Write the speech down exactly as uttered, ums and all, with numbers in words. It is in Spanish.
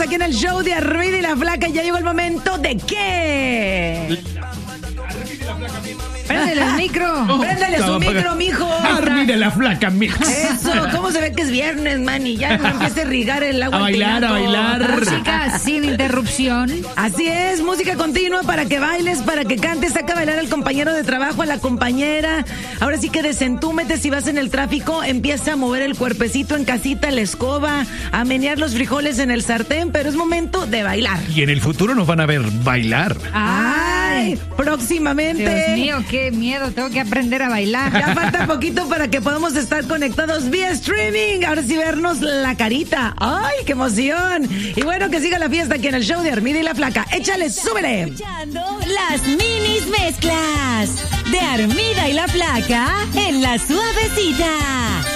aquí en el show de Armida y la Flaca. Ya llegó el momento de qué. Préndele el micro. Oh, Préndele su micro, mijo. Armida y la Flaca mix. Eso, ¿cómo se ve que es viernes, man? Y ya no empieza a irrigar el agua. A bailar, a bailar. Música sin interrupción. Así es, música continua para que bailes, para que cantes, saca a bailar al compañero de trabajo, a la compañera. Ahora sí que desentúmete si vas en el tráfico, empieza a mover el cuerpecito en casita, la escoba, a menear los frijoles en el sartén, pero es momento de bailar. Y en el futuro nos van a ver bailar. Ay, próximamente. Dios mío, qué miedo, tengo que aprender a bailar. Ya falta poquito para que podamos estar conectados vía streaming. Ahora sí vernos la carita. ¡Ay, qué emoción! Y bueno, que siga la fiesta aquí en el show de Armida y la Flaca. ¡Échale, súbele! Escuchando las minis mezclas de Armida y la Flaca en La Suavecita.